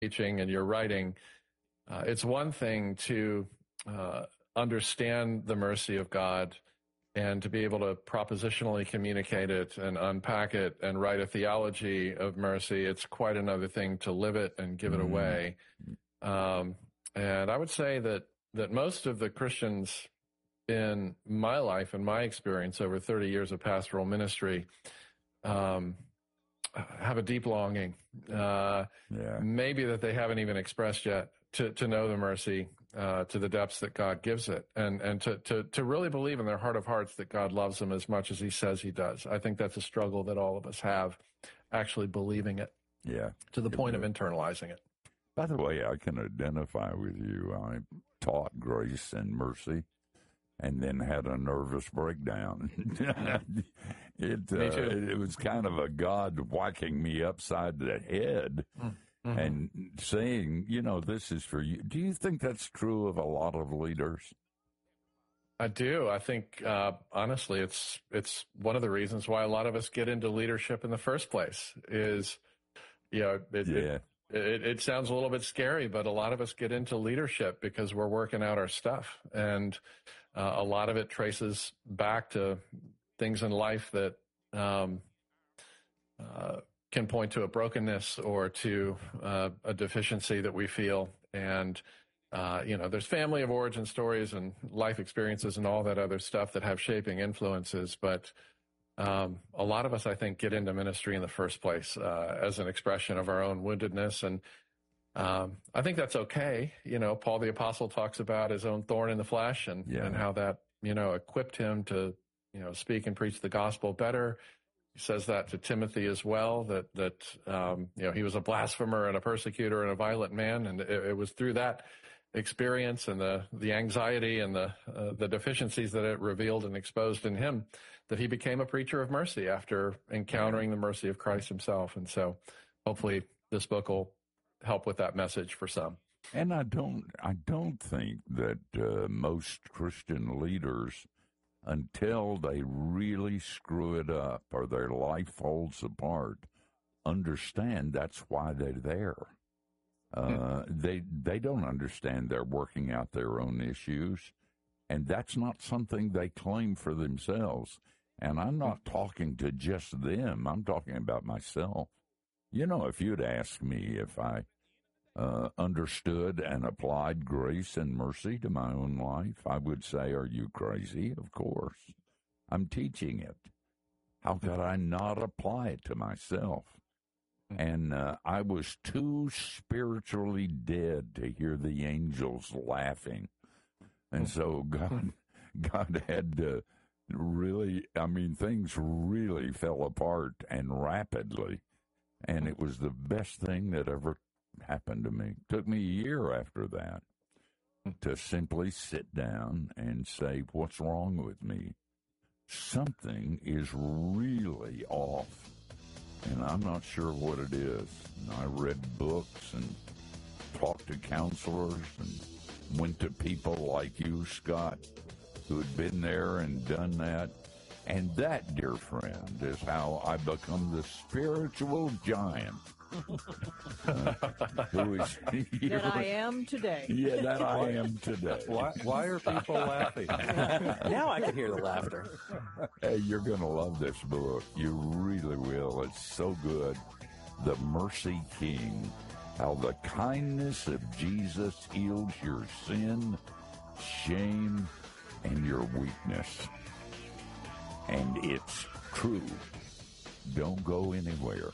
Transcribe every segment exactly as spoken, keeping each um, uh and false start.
teaching and your writing, uh, it's one thing to uh, understand the mercy of God and to be able to propositionally communicate it and unpack it and write a theology of mercy. It's quite another thing to live it and give it away. Um, and I would say that, that most of the Christians in my life and my experience over thirty years of pastoral ministry um, have a deep longing, uh, yeah. maybe that they haven't even expressed yet, to, to know the mercy uh, to the depths that God gives it, and, and to, to, to really believe in their heart of hearts that God loves them as much as he says he does. I think that's a struggle that all of us have, actually believing it, yeah, to the point of internalizing it. By the way, I can identify with you. I taught grace and mercy, and then had a nervous breakdown. it, uh, it it was kind of a God whacking me upside the head mm-hmm. and saying, you know, this is for you. Do you think that's true of a lot of leaders? I do. I think, uh, honestly, it's it's one of the reasons why a lot of us get into leadership in the first place is, you know, it, yeah. it, It, it sounds a little bit scary, but a lot of us get into leadership because we're working out our stuff. And uh, a lot of it traces back to things in life that um, uh, can point to a brokenness or to uh, a deficiency that we feel. And, uh, you know, there's family of origin stories and life experiences and all that other stuff that have shaping influences. But Um, a lot of us, I think, get into ministry in the first place uh, as an expression of our own woundedness. And um, I think that's okay. You know, Paul the Apostle talks about his own thorn in the flesh and, yeah. and how that, you know, equipped him to, you know, speak and preach the gospel better. He says that to Timothy as well, that, that um, you know, he was a blasphemer and a persecutor and a violent man. And it, it was through that experience and the, the anxiety and the, uh, the deficiencies that it revealed and exposed in him that he became a preacher of mercy after encountering the mercy of Christ himself. And so hopefully this book will help with that message for some. And I don't, I don't think that uh, most Christian leaders, until they really screw it up or their life falls apart, understand that's why they're there. Uh, they they don't understand they're working out their own issues, and that's not something they claim for themselves. And I'm not talking to just them. I'm talking about myself. You know, if you'd asked me if I uh, understood and applied grace and mercy to my own life, I would say, are you crazy? Of course. I'm teaching it. How could I not apply it to myself? And uh, I was too spiritually dead to hear the angels laughing. And so God, God had to really, I mean, things really fell apart and rapidly. And it was the best thing that ever happened to me. It took me a year after that to simply sit down and say, what's wrong with me? Something is really off. And I'm not sure what it is. And I read books and talked to counselors and went to people like you, Scott, who had been there and done that. And that, dear friend, is how I become the spiritual giant. uh, who is, that I am today. Yeah, that I am today. Why, why are people laughing? Now I can hear the laughter. Hey, you're going to love this book. You really will. It's so good. The Mercy King. How the kindness of Jesus heals your sin, shame, and your weakness. And it's true. Don't go anywhere.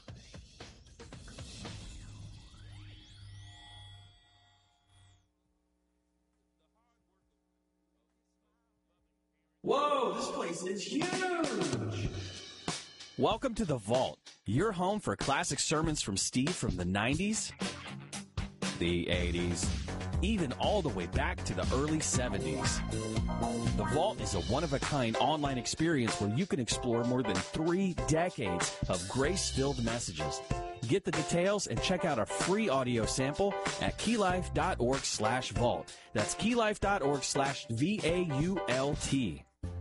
Whoa, this place is huge! Welcome to The Vault, your home for classic sermons from Steve from the nineties, the eighties, even all the way back to the early seventies. The Vault is a one-of-a-kind online experience where you can explore more than three decades of grace-filled messages. Get the details and check out a free audio sample at keylife.org slash vault. That's keylife.org slash V A U L T.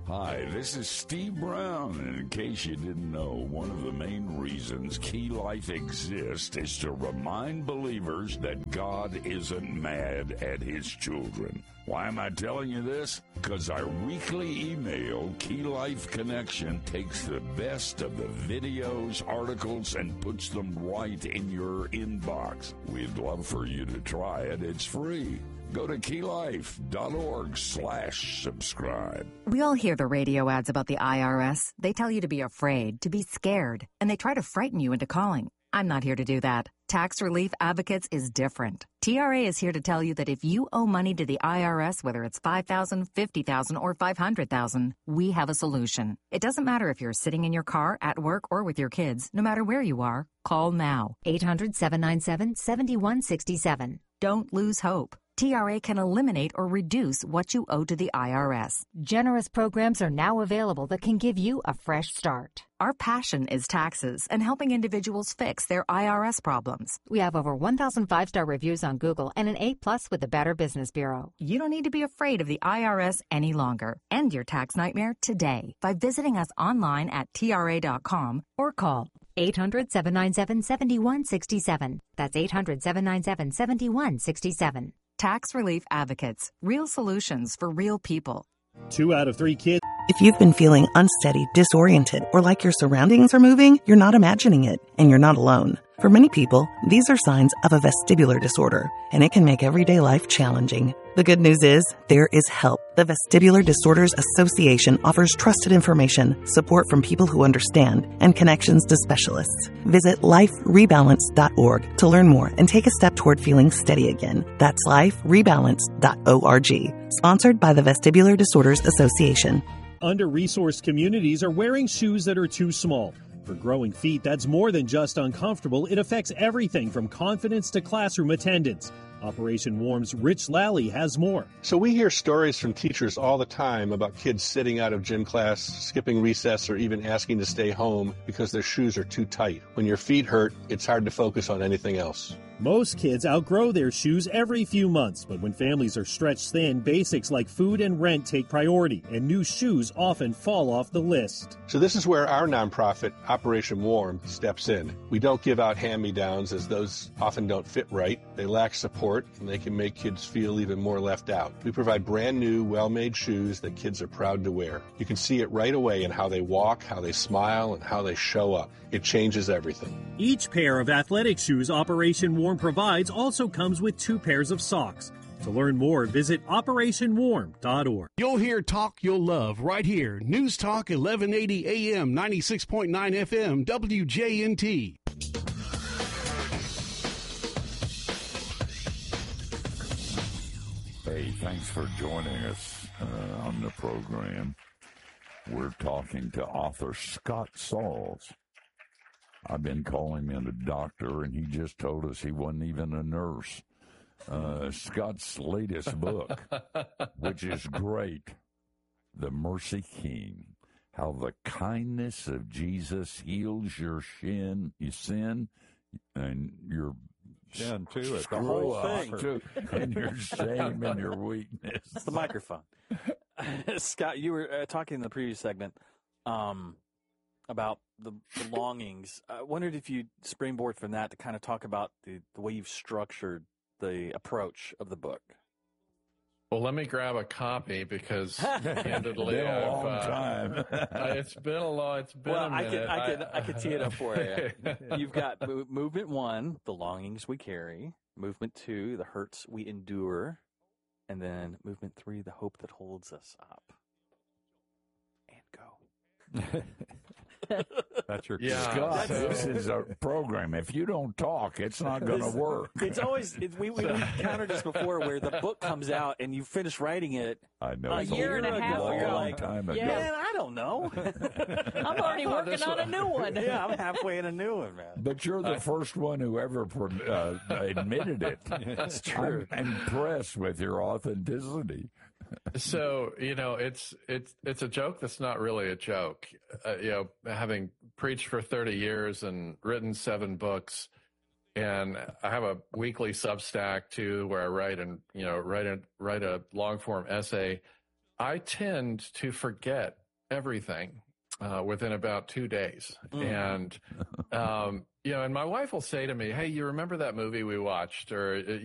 Hi, this is Steve Brown, and in case you didn't know, one of the main reasons Key Life exists is to remind believers that God isn't mad at his children. Why am I telling you this? Because our weekly email, Key Life Connection, takes the best of the videos, articles, and puts them right in your inbox. We'd love for you to try it. It's free. Go to keylife.org slash subscribe. We all hear the radio ads about the I R S. They tell you to be afraid, to be scared, and they try to frighten you into calling. I'm not here to do that. Tax Relief Advocates is different. T R A is here to tell you that if you owe money to the I R S, whether it's five thousand dollars, fifty thousand dollars, or five hundred thousand dollars, we have a solution. It doesn't matter if you're sitting in your car, at work, or with your kids. No matter where you are, call now. eight hundred, seven nine seven, seven one six seven. Don't lose hope. T R A can eliminate or reduce what you owe to the I R S. Generous programs are now available that can give you a fresh start. Our passion is taxes and helping individuals fix their I R S problems. We have over one thousand five-star reviews on Google and an A plus with the Better Business Bureau. You don't need to be afraid of the I R S any longer. End your tax nightmare today by visiting us online at T R A dot com or call eight hundred, seven nine seven, seven one six seven. That's eight hundred, seven nine seven, seven one six seven. Tax Relief Advocates. Real solutions for real people. Two out of three kids. If you've been feeling unsteady, disoriented, or like your surroundings are moving, you're not imagining it, and you're not alone. For many people, these are signs of a vestibular disorder, and it can make everyday life challenging. The good news is, there is help. The Vestibular Disorders Association offers trusted information, support from people who understand, and connections to specialists. Visit life rebalance dot org to learn more and take a step toward feeling steady again. That's life rebalance dot org. Sponsored by the Vestibular Disorders Association. Under-resourced communities are wearing shoes that are too small. For growing feet, that's more than just uncomfortable. It affects everything from confidence to classroom attendance. Operation Warm's Rich Lally has more. So we hear stories from teachers all the time about kids sitting out of gym class, skipping recess, or even asking to stay home because their shoes are too tight. When your feet hurt, it's hard to focus on anything else. Most kids outgrow their shoes every few months, but when families are stretched thin, basics like food and rent take priority, and new shoes often fall off the list. So this is where our nonprofit, Operation Warm, steps in. We don't give out hand-me-downs, as those often don't fit right. They lack support, and they can make kids feel even more left out. We provide brand new, well-made shoes that kids are proud to wear. You can see it right away in how they walk, how they smile, and how they show up. It changes everything. Each pair of athletic shoes Operation Warm provides also comes with two pairs of socks. To learn more, visit operation warm dot org. You'll hear talk you'll love right here. News Talk eleven eighty A M, ninety-six point nine F M, W J N T. Hey, thanks for joining us uh, on the program. We're talking to author Scott Sauls. I've been calling him a doctor, and he just told us he wasn't even a nurse. Uh, Scott's latest book, which is great, The Mercy King, How the Kindness of Jesus Heals Your Shin, your sin, and your sin, too. It's the screw whole up, thing. too, and your shame and your weakness. It's the microphone. Scott, you were uh, talking in the previous segment um, about the, the longings. I wondered if you'd springboard from that to kind of talk about the, the way you've structured the approach of the book. Well, let me grab a copy because candidly, been a I've, long uh, time. uh, it's been a long. It's been well, a I minute. could, I could, I could tee it up for you. You've got mo- movement one, the longings we carry. Movement two, the hurts we endure, and then movement three, the hope that holds us up. And go. That's your yeah. Scott, this is a program. If you don't talk, it's not going to work. It's always it, we we encountered this before, where the book comes out and you finish writing it. I know a it's year a and a half long ago. Like, time ago. Yeah, I don't know. I'm already working on a new one. Yeah, I'm halfway in a new one, man. But you're the first one who ever uh, admitted it. That's true. I'm impressed with your authenticity. So, you know, it's it's it's a joke that's not really a joke. Uh, you know, having preached for thirty years and written seven books, and I have a weekly Substack too, where I write and you know write a write a long form essay I tend to forget everything uh, within about two days. Mm. And, um, you know, and my wife will say to me, hey, you remember that movie we watched? Or,